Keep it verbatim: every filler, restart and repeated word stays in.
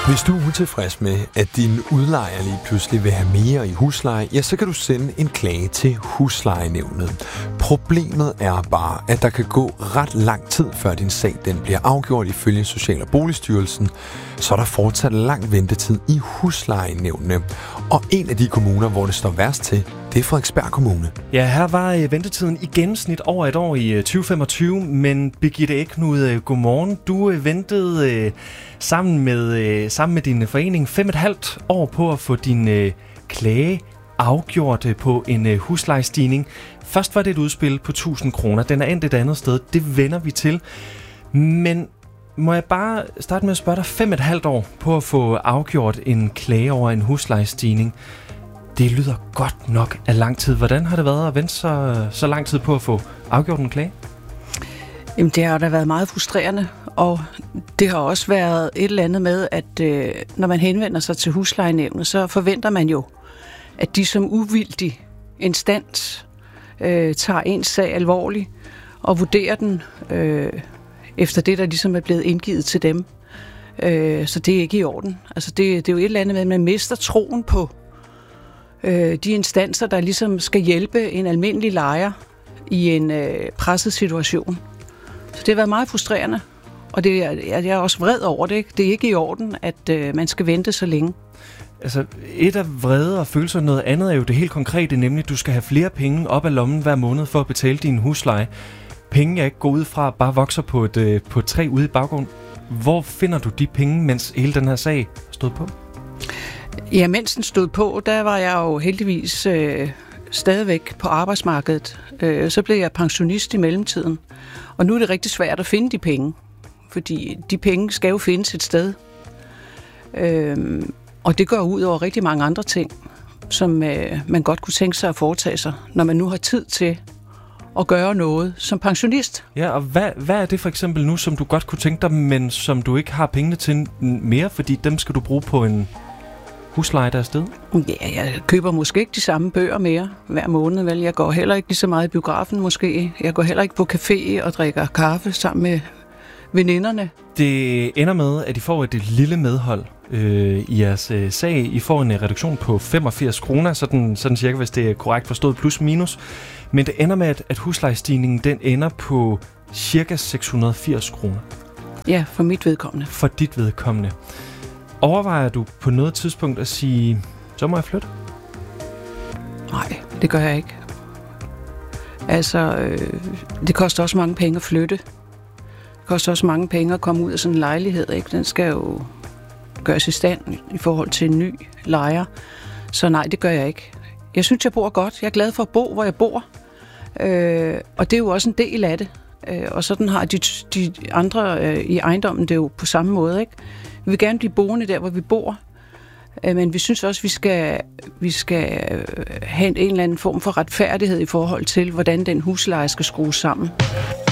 Hvis du er utilfreds med, at din udlejer lige pludselig vil have mere i husleje, ja, så kan du sende en klage til huslejenævnet. Problemet er bare, at der kan gå ret lang tid, før din sag den bliver afgjort ifølge Social- og Boligstyrelsen. Så er der fortsat lang ventetid i huslejenævnene. Og en af de kommuner, hvor det står værst til, det er Frederiksberg Kommune. Ja, her var ventetiden i gennemsnit over et år i tyve femogtyve, men Birgitte Eknud, godmorgen. Du ventede sammen med, sammen med din forening fem og et halvt år på at få din klage afgjort på en huslejestigning. Først var det et udspil på tusind kroner. Den er endt et andet sted. Det vender vi til. Men må jeg bare starte med at spørge dig, fem og et halvt år på at få afgjort en klage over en huslejestigning. Det lyder godt nok af lang tid. Hvordan har det været at vente så, så lang tid på at få afgjort en klage? Jamen, det har jo da været meget frustrerende, og det har også været et eller andet med, at øh, når man henvender sig til huslejenævnet, så forventer man jo, at de som uvildig instans øh, tager ens sag alvorligt og vurderer den øh, efter det, der ligesom er blevet indgivet til dem. Øh, så det er ikke i orden. Altså, det, det er jo et eller andet med, at man mister troen på de instanser, der ligesom skal hjælpe en almindelig lejer i en øh, presset situation. Så det har været meget frustrerende, og det er, jeg er også vred over det. Det er ikke i orden, at øh, man skal vente så længe. Altså, et af vrede og følelser, noget andet er jo det helt konkrete, nemlig at du skal have flere penge op af lommen hver måned for at betale din husleje. Penge, jeg ikke går ud fra, bare vokser på et, øh, på et træ ude i baggrunden. Hvor finder du de penge, mens hele den her sag stod på? Ja, mens den stod på, der var jeg jo heldigvis øh, stadigvæk på arbejdsmarkedet. Øh, så blev jeg pensionist i mellemtiden. Og nu er det rigtig svært at finde de penge, fordi de penge skal jo findes et sted. Øh, og det går ud over rigtig mange andre ting, som øh, man godt kunne tænke sig at foretage sig, når man nu har tid til at gøre noget som pensionist. Ja, og hvad, hvad er det for eksempel nu, som du godt kunne tænke dig, men som du ikke har pengene til mere, fordi dem skal du bruge på en husleje, der er sted? Ja, jeg køber måske ikke de samme bøger mere hver måned, vel? Jeg går heller ikke lige så meget i biografen måske. Jeg går heller ikke på café og drikker kaffe sammen med veninderne. Det ender med, at I får et lille medhold øh, i jeres øh, sag. I får en reduktion på femogfirs kroner, sådan, sådan cirka, hvis det er korrekt forstået, plus minus. Men det ender med, at, at huslejestigningen den ender på cirka seks hundrede og firs kroner. Ja, for mit vedkommende. For dit vedkommende. Overvejer du på noget tidspunkt at sige, så må jeg flytte? Nej, det gør jeg ikke. Altså, øh, det koster også mange penge at flytte. Det koster også mange penge at komme ud af sådan en lejlighed, ikke? Den skal jo gøres i stand i forhold til en ny lejer. Så nej, det gør jeg ikke. Jeg synes, jeg bor godt. Jeg er glad for at bo, hvor jeg bor. Øh, og det er jo også en del af det. Øh, og sådan har de, de andre øh, i ejendommen det jo på samme måde, ikke? Vi vil gerne blive boende der, hvor vi bor, men vi synes også, at vi skal, vi skal have en eller anden form for retfærdighed i forhold til, hvordan den husleje skal skrues sammen.